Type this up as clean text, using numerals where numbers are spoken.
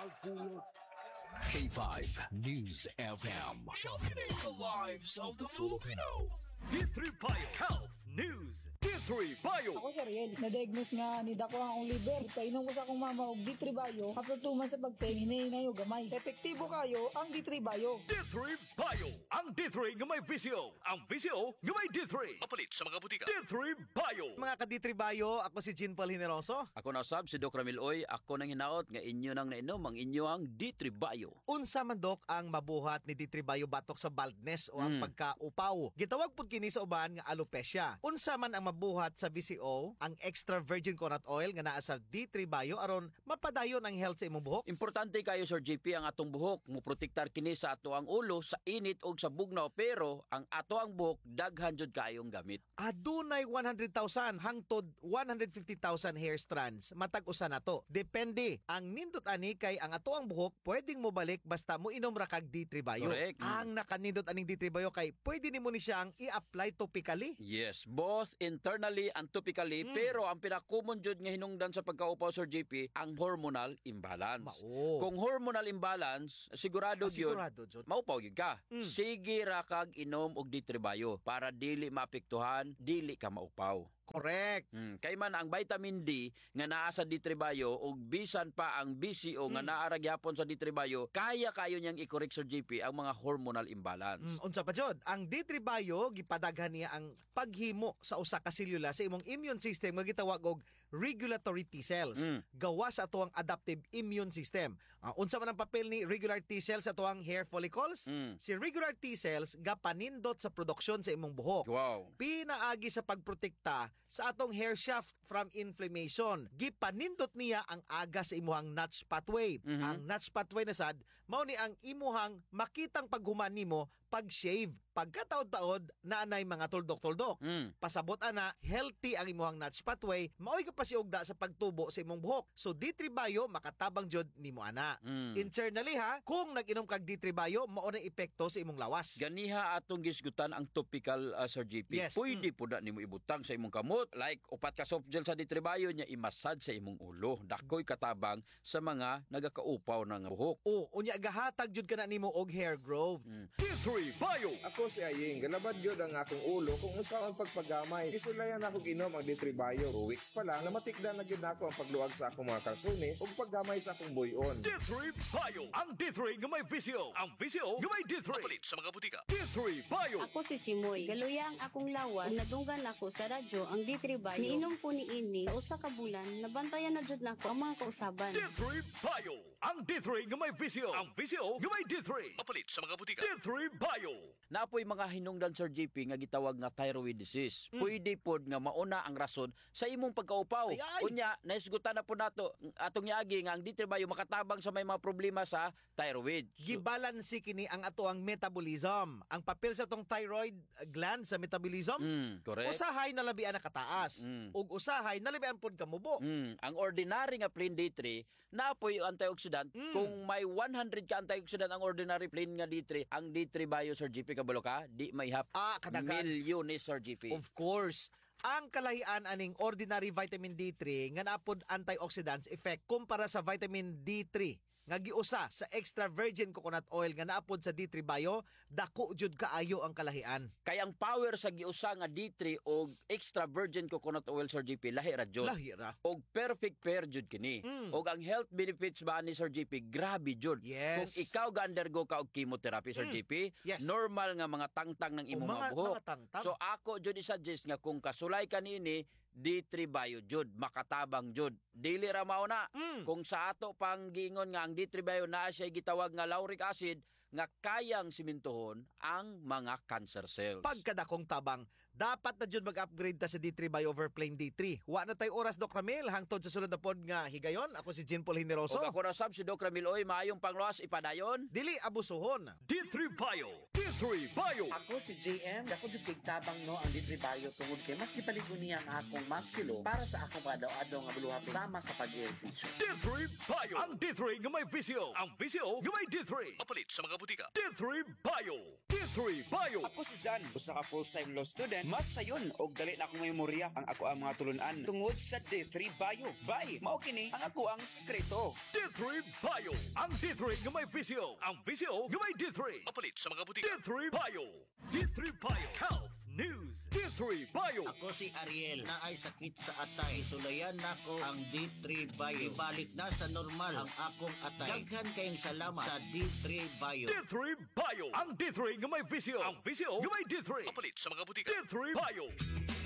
Pagpulot. K5 News FM. Championing the lives of the Filipino. D3 Bio Health News. D3 Bio. Ako si Ariel, na-diagnose nga ni dako ang liver. Painom ko sa akong mama og D3 Bio. After 2 months sa pagting, hinahinay o gamay. Epektibo kayo ang D3 Bio. D3 Bio. Ang D3 nga may visyo. Ang visyo nga may D3. Mapalit sa mga butika. D3 Bio. Mga ka-D3 Bio, ako si Jean Paul Generoso. Ako na usab si Doc Ramil Oy, ako nang hinaot nga inyo nang nainom ang inyo ang D3 Bio. Unsa man Dok ang mabuhat ni D3 Bio batok sa baldness o ang pagkaupaw. Gitawag pud kini sa uban nga alopecia. Unsa man ang mabuhat sa VCO, ang extra virgin coconut oil nga naa sa D3 Bio aron mapadayon ang health sa imong buhok. Importante kayo Sir JP ang atong buhok mo protektar kini sa ato ang ulo sa init ug sa bugnaw pero ang ato ang buhok daghan jud kayong gamit. Adunay 100,000 hangtod 150,000 hair strands. Matag usa na to. Depende. Ang nindot ani kay ang ato ang buhok pwedeng mo balik basta mo inom ra kag D3 Bio. Correct. Ang nakanindot aning D3 Bio kay pwede nimo ni siyang i-apply topically. Yes, both internally and topically pero ang pinaka-common jud nga hinungdan sa pagkaupaw Sir JP ang hormonal imbalance. Mao. Kung hormonal imbalance, sigurado gyud jud. maupaw gyud ka. Sige ra kag inom og D3 Bio para dili maapektuhan, dili ka maupaw. Correct. Kay man ang vitamin D nga naa sa D3 Bio ug bisan pa ang BCO nga naa ra gyapon sa D3 Bio, kaya kayo niyang i-correct Sir JP ang mga hormonal imbalance. Unsa pa jud? Ang D3 Bio gipadaghan niya ang paghimo sa usa ka selula sa imong immune system nga gitawag og regulatory T cells. Gawa sa atuang adaptive immune system. Unsa man ang papel ni regular T cells sa atuang hair follicles? Si regular T cells gapanindot sa produksyon sa imong buhok. Wow. Pinaagi sa pagprotekta sa atong hair shaft from inflammation. Gipanindot niya ang aga sa imuhang notch pathway. Ang notch pathway na sad mao ni ang imuhang makitang paghuman nimo pag-shave. Pagkataod-taod na anay mga tuldok-tuldok. Pasabot ana healthy ang imuhang notch pathway, maoy ka pa siugda sa pagtubo sa imong buhok. So D3 Bio makatabang jud nimo ana. Internally ha, kung nag-inom kag D3 Bio, mao na epekto sa imong lawas. Ganiha atong gisgutan ang topical Sir JP. Yes. Pwede po na nimo ibutang sa imong kamot. Like upat ka soft gel sa D3 Bio nya imasad sa imong ulo. Dakoy katabang sa mga nagakaupaw ng buhok. O, unya gahatag jud kana nimo og hair growth. D3 Bio. Ako si Aying, galabad yun ang akong ulo kung usaw ang pagpagamay. Kisulayan ako inom ang D3 Bio. 2 weeks pa lang, namatikdan na yun ako ang pagluag sa akong mga kalsunis o paggamay sa akong buyon. D3 Bio. Ang D3 nga may visyo. Ang visyo nga may D3. Mapalit sa mga butika. D3 Bio. Ako si Chimoy. Galuya ang akong lawas. Nadunggan ako sa radyo ang D3 Bio. Niinom po ni ini sa usa ka bulan. Nabantayan na jud nako ang mga kausaban. D3 Bio. Ang D3 nga may visyo. Ang visyo nga may D3. Mapalit sa mga butika. D3 Bio. Napoy mga hinungdan Sir JP nga gitawag nga thyroid disease. Pwede pod nga mauna ang rason sa imong pagkaupaw. Ay. Unya, naisgutan na po nato atong iagi nga ang D3 Bio makatabang sa may mga problema sa thyroid. Gibalansi kini ang atoang metabolism. Ang papel sa tong thyroid gland sa metabolism, correct. usahay na labian na kataas. Ug usahay na labian pod kamubo. Ang ordinary nga plain D3 napoy antioxidant. Kung may 100 ka antioxidant ang ordinary plain nga D3, ang D3 Bio Sir JP kabalo ka, di maihap Kadagan. milyon ni Sir JP. Of course, ang kalahian aning ordinary vitamin D3 nga naapod antioxidants effect kumpara sa vitamin D3 nga giusa sa extra virgin coconut oil nga naapod sa D3 Bio, dako jud kaayo ang kalahian. Kay ang power sa giusa nga D3 o extra virgin coconut oil Sir JP lahi ra jud. Lahi ra. Og perfect pair jud kini. Og ang health benefits ba ni Sir JP grabe jud. Yes. Kung ikaw ga-undergo ka og chemotherapy Sir JP, Yes. normal nga mga tangtang ng imong mga buhok. mga tangtang. So ako jud i-suggest nga kung kasulay kanini D3 Bio jud makatabang jud. Dili ra mao na. Kung sa ato pang giingon nga ang D3 Bio naa siya gitawag nga lauric acid nga kayang simintohon ang mga cancer cells. Pagkadakong tabang, dapat na jud mag-upgrade ta sa D3 Bio over plain D3. Wa na tay oras Doc Ramil hangtod sa sunod na pod nga higayon. Ako si Jean Paul Generoso. Og ako na sab si Doc Ramil Oy, maayong pangluwas ipadayon. Dili abusuhon. D3 Bio. D3 Bio. Ako si JM, ako jud kay tabang no ang D3 Bio tungod kay mas gipaligo niya ang akong maskilo para sa akong adaw-adaw nga buluhap sama sa pag-ehersisyo. D3 Bio. Ang D3 nga may visyo. Ang visyo nga may D3. Mapalit sa mga butika. D3 Bio. D3 D3 Bio. Ako si Jan, usa ka full-time law student. Mas sayon og dali na akong memorya ang ako ang mga tulunan tungod sa D3 Bio. Bye, mao kini ang ako ang sekreto. D3 Bio. Ang D3 nga may visyo. Ang visyo nga may D3. Mapalit sa mga butika. D3 Bio. D3 Bio. Health News. D3 Bio. Ako si Ariel na ay sakit sa atay. Sulayan nako ang D3 Bio. Ibalik na sa normal ang akong atay. Daghan kayong salamat sa D3 Bio. D3 Bio. Ang D3 nga may visyo. Ang visyo nga may D3. Mapalit sa mga butika. D3 Bio.